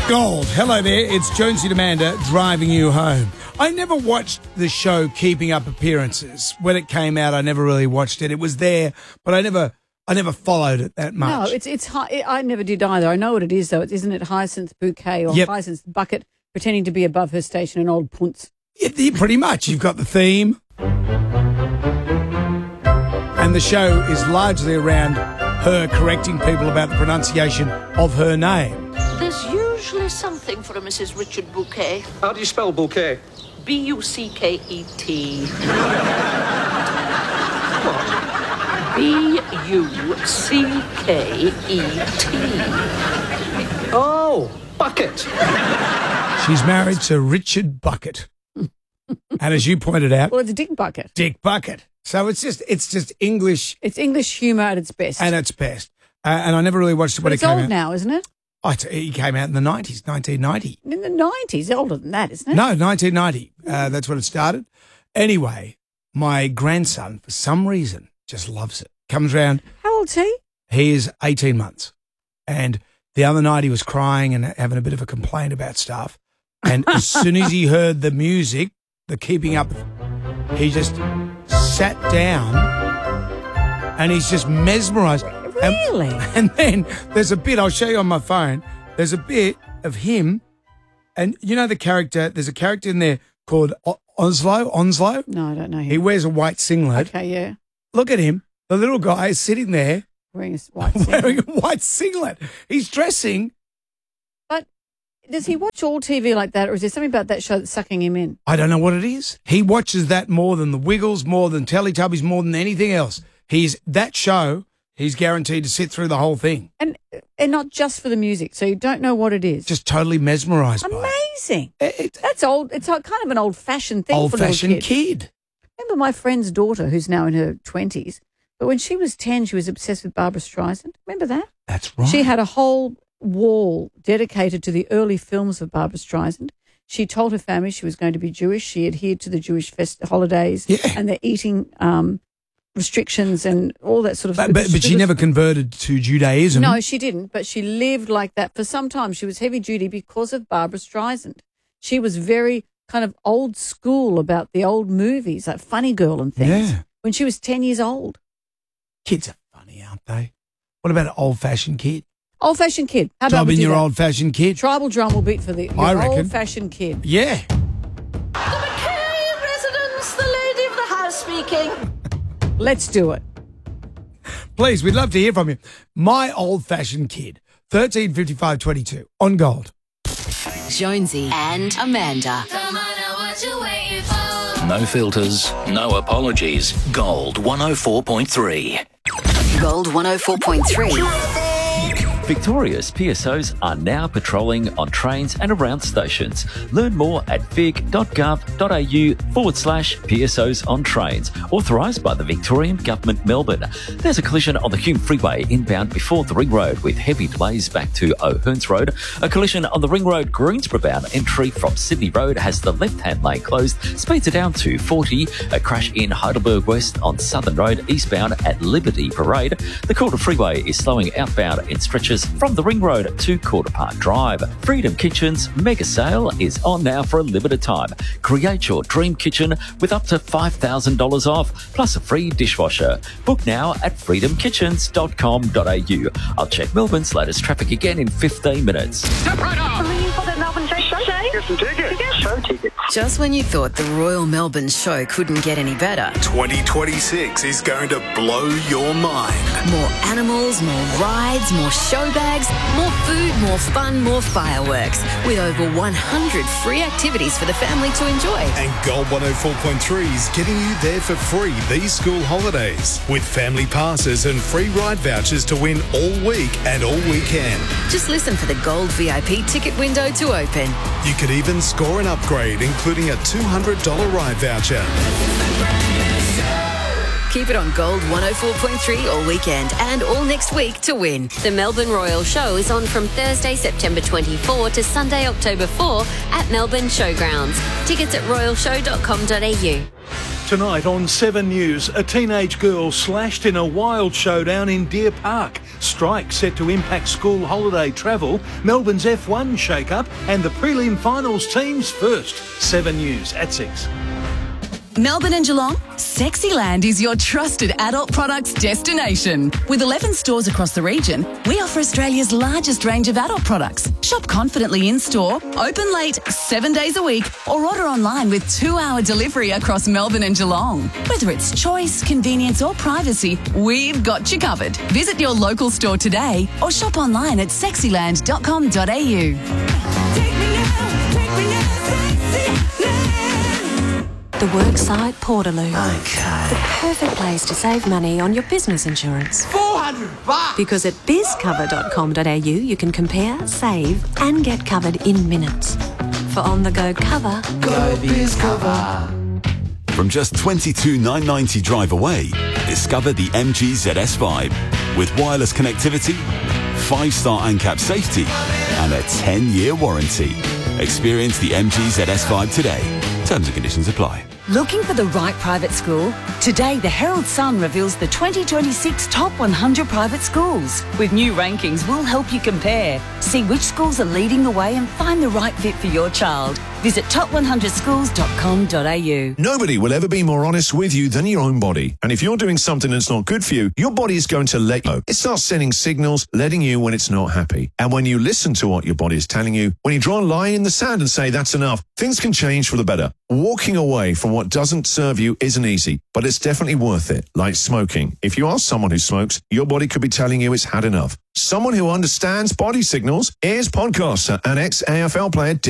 Gold. Hello there, it's Jonesy and Amanda driving you home. I never watched the show Keeping Up Appearances. When it came out, I never really watched it. It was there, but I never followed it that much. No, it's I never did either. I know what it is, though. Isn't it Hyacinth Bouquet or Hyacinth Bucket pretending to be above her station in old punts? Yeah, pretty much. You've got the theme. And the show is largely around her correcting people about the pronunciation of her name. There's usually something for a Mrs. Richard Bouquet. How do you spell bouquet? B-U-C-K-E-T. B-U-C-K-E-T. Oh, bucket. She's married to Richard Bucket. And as you pointed out... Well, it's Dick Bucket. Dick Bucket. So it's just English... It's English humour at its best. And its best. And I never really watched it when it came out. It's old now, isn't it? Oh, he came out in the 90s, 1990. In the 90s? Older than that, isn't it? No, 1990. That's when it started. Anyway, my grandson, for some reason, just loves it. Comes round. How old's he? He is 18 months. And the other night he was crying and having a bit of a complaint about stuff. And as soon as he heard the music, the Keeping Up, he just sat down and he's just mesmerised. Really? And then there's a bit, I'll show you on my phone, there's a bit of him, and you know the character, there's a character in there called Onslow? No, I don't know him. He wears a white singlet. Okay, yeah. Look at him. The little guy is sitting there Wearing a white singlet. He's dressing. But does he watch all TV like that, or is there something about that show that's sucking him in? I don't know what it is. He watches that more than the Wiggles, more than Teletubbies, more than anything else. That show... He's guaranteed to sit through the whole thing. And not just for the music, so you don't know what it is. Just totally mesmerised by it. Amazing. That's old. It's kind of an old-fashioned thing for a little Old-fashioned kid. Remember my friend's daughter, who's now in her 20s, but when she was 10, she was obsessed with Barbra Streisand. Remember that? That's right. She had a whole wall dedicated to the early films of Barbra Streisand. She told her family she was going to be Jewish. She adhered to the Jewish holidays and the eating restrictions and all that sort of stuff. But she never converted to Judaism. No, she didn't, but she lived like that for some time. She was heavy duty because of Barbra Streisand. She was very kind of old school about the old movies, like Funny Girl and things, when she was 10 years old. Kids are funny, aren't they? What about an old-fashioned kid? Old-fashioned kid. How about Job in your old-fashioned kid? Tribal drum will beat for your old-fashioned kid. Yeah. The McKay residence, the lady of the house speaking. Let's do it. Please, we'd love to hear from you. My old-fashioned kid, 135522 on Gold. Jonesy and Amanda. Come on, now what you waiting for? No filters, no apologies. Gold 104.3. Gold 104.3. Victoria's PSOs are now patrolling on trains and around stations. Learn more at vic.gov.au/PSOs on trains, authorised by the Victorian Government, Melbourne. There's a collision on the Hume Freeway inbound before the Ring Road with heavy delays back to O'Hearns Road. A collision on the Ring Road Greensboro bound entry from Sydney Road has the left-hand lane closed. Speeds are down to 40. A crash in Heidelberg West on Southern Road eastbound at Liberty Parade. The Calder Freeway is slowing outbound in stretches from the Ring Road to Calder Park Drive. Freedom Kitchen's mega sale is on now for a limited time. Create your dream kitchen with up to $5,000 off, plus a free dishwasher. Book now at freedomkitchens.com.au. I'll check Melbourne's latest traffic again in 15 minutes. Step right up! For the Melbourne Show? Get some tickets. Show tickets. Just when you thought the Royal Melbourne Show couldn't get any better. 2026 is going to blow your mind. More animals, more rides, more show bags, more food, more fun, more fireworks. With over 100 free activities for the family to enjoy. And Gold 104.3 is getting you there for free these school holidays. With family passes and free ride vouchers to win all week and all weekend. Just listen for the Gold VIP ticket window to open. You could even score an upgrade, including a $200 ride voucher. Keep it on Gold 104.3 all weekend and all next week to win. The Melbourne Royal Show is on from Thursday, September 24 to Sunday, October 4 at Melbourne Showgrounds. Tickets at royalshow.com.au. Tonight on 7 News, a teenage girl slashed in a wild showdown in Deer Park. strike set to impact school holiday travel, Melbourne's F1 shake-up and the prelim finals teams first. 7 News at 6. Melbourne and Geelong, Sexyland is your trusted adult products destination. With 11 stores across the region, we offer Australia's largest range of adult products. Shop confidently in-store, open late 7 days a week, or order online with 2-hour delivery across Melbourne and Geelong. Whether it's choice, convenience or privacy, we've got you covered. Visit your local store today or shop online at sexyland.com.au. The Worksite Portaloo. Okay. The perfect place to save money on your business insurance. $400! Because at bizcover.com.au you can compare, save and get covered in minutes. For on-the-go cover, go BizCover. From just $22,990 drive away, discover the MG ZS5 with wireless connectivity, 5-star ANCAP safety and a 10-year warranty. Experience the MG ZS5 today. Terms and conditions apply. Looking for the right private school? Today, the Herald Sun reveals the 2026 Top 100 private schools. With new rankings, we'll help you compare. See which schools are leading the way and find the right fit for your child. Visit top100schools.com.au. Nobody will ever be more honest with you than your own body. And if you're doing something that's not good for you, your body is going to let you know. It starts sending signals, letting you when it's not happy. And when you listen to what your body is telling you, when you draw a line in the sand and say that's enough, things can change for the better. Walking away from what doesn't serve you isn't easy, but it's definitely worth it. Like smoking. If you are someone who smokes, your body could be telling you it's had enough. Someone who understands body signals is podcaster and ex-AFL player